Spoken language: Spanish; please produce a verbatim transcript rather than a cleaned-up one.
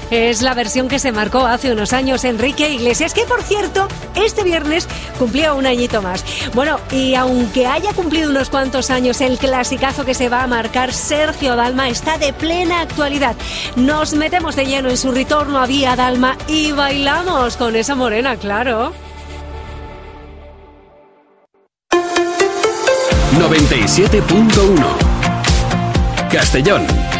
Es la versión que se marcó hace unos años Enrique Iglesias, que por cierto, este viernes cumplía un añito más. Bueno, y aunque haya cumplido unos cuantos años, el clasicazo que se va a marcar Sergio Dalma está de plena actualidad. Nos metemos de lleno en su retorno a Vía Dalma y bailamos con esa morena, claro. noventa y siete punto uno Castellón.